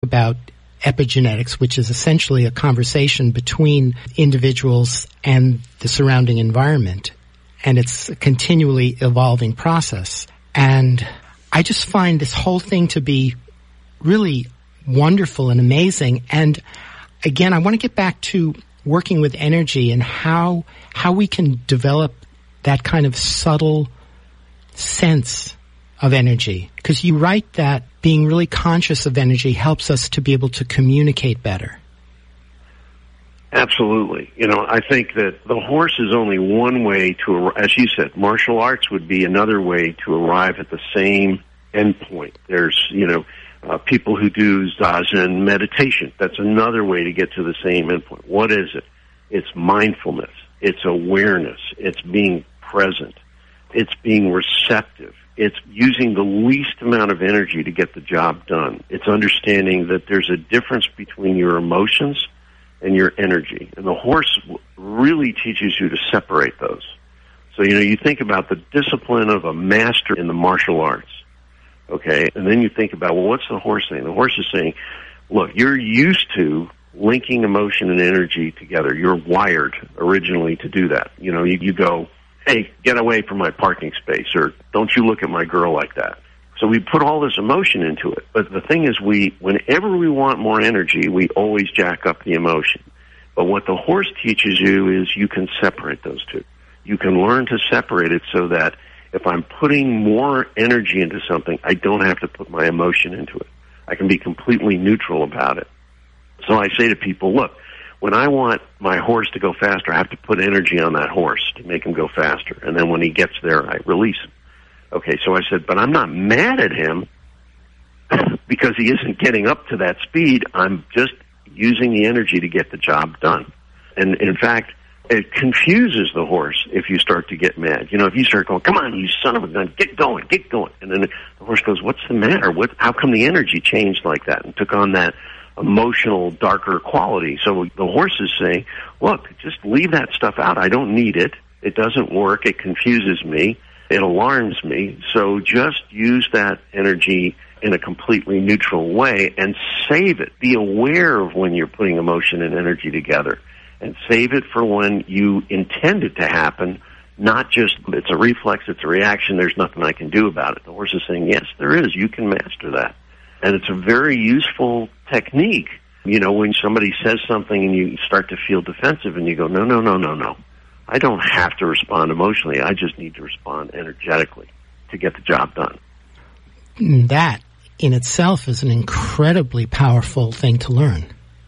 about epigenetics, which is essentially a conversation between individuals and the surrounding environment. And it's a continually evolving process. And I just find this whole thing to be really wonderful and amazing. And again, I want to get back to working with energy and how we can develop that kind of subtle sense of energy. Because you write that being really conscious of energy helps us to be able to communicate better. Absolutely. I think that the horse is only one way to, as you said, martial arts would be another way to arrive at the same endpoint. There's, people who do Zazen meditation. That's another way to get to the same endpoint. What is it? It's mindfulness. It's awareness. It's being present. It's being receptive. It's using the least amount of energy to get the job done. It's understanding that there's a difference between your emotions and your energy. And the horse really teaches you to separate those. So, you think about the discipline of a master in the martial arts, okay? And then you think about, well, what's the horse saying? The horse is saying, look, you're used to linking emotion and energy together. You're wired originally to do that. You go, hey, get away from my parking space, or don't you look at my girl like that. So we put all this emotion into it. But the thing is, whenever we want more energy, we always jack up the emotion. But what the horse teaches you is you can separate those two. You can learn to separate it so that if I'm putting more energy into something, I don't have to put my emotion into it. I can be completely neutral about it. So I say to people, look, when I want my horse to go faster, I have to put energy on that horse to make him go faster. And then when he gets there, I release him. Okay, so I said, but I'm not mad at him because he isn't getting up to that speed. I'm just using the energy to get the job done. And in fact, it confuses the horse if you start to get mad. If you start going, come on, you son of a gun, get going. And then the horse goes, what's the matter? How come the energy changed like that and took on that emotional, darker quality? So the horse is saying, look, just leave that stuff out. I don't need it. It doesn't work. It confuses me. It alarms me. So just use that energy in a completely neutral way and save it. Be aware of when you're putting emotion and energy together, and save it for when you intend it to happen, not just it's a reflex, it's a reaction, there's nothing I can do about it. The horse is saying, yes, there is. You can master that. And it's a very useful technique. When somebody says something and you start to feel defensive and you go, no. I don't have to respond emotionally. I just need to respond energetically to get the job done. That in itself is an incredibly powerful thing to learn.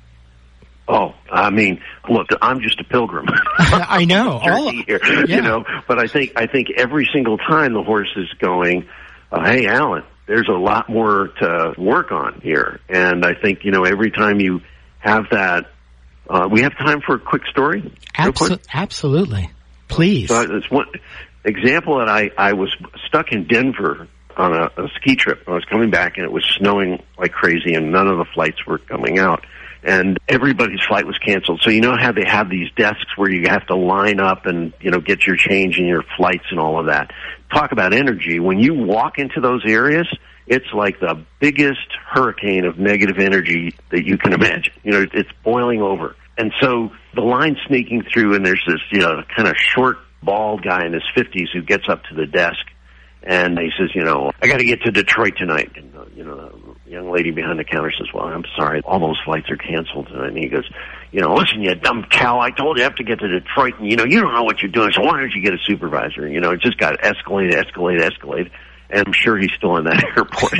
Oh, I mean, look, I'm just a pilgrim. I know. Here, yeah. But I think every single time the horse is going, hey, Alan, there's a lot more to work on here. And I think, every time you have that, we have time for a quick story? Absolutely. Please. So it's one example that I was stuck in Denver on a ski trip. I was coming back and it was snowing like crazy and none of the flights were coming out. And everybody's flight was canceled. So you know how they have these desks where you have to line up and, get your change in your flights and all of that. Talk about energy. When you walk into those areas, it's like the biggest hurricane of negative energy that you can imagine. It's boiling over. And so the line's sneaking through, and there's this, kind of short, bald guy in his 50s who gets up to the desk, and he says, I got to get to Detroit tonight. And, the young lady behind the counter says, well, I'm sorry, all those flights are canceled. And he goes, listen, you dumb cow, I told you I have to get to Detroit, and, you don't know what you're doing, so why don't you get a supervisor? It just got escalated. And I'm sure he's still in that airport.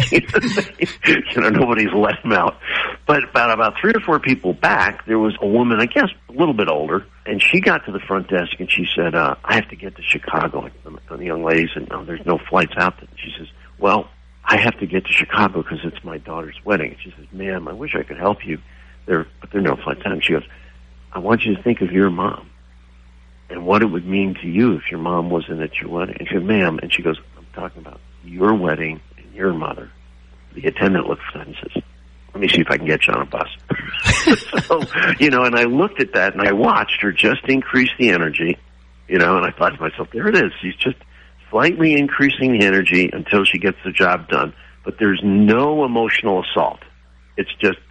Nobody's let him out. But about 3 or 4 people back, there was a woman, I guess, a little bit older, and she got to the front desk and she said, I have to get to Chicago. And the young lady said, no, there's no flights out there. She says, well, I have to get to Chicago because it's my daughter's wedding. And she says, ma'am, I wish I could help you, but there are no flights out. And she goes, I want you to think of your mom and what it would mean to you if your mom wasn't at your wedding. And she said, ma'am, and she goes, I'm talking about your wedding and your mother. The attendant looked at and says, let me see if I can get you on a bus. So, and I looked at that and I watched her just increase the energy, and I thought to myself, there it is. She's just slightly increasing the energy until she gets the job done. But there's no emotional assault. It's just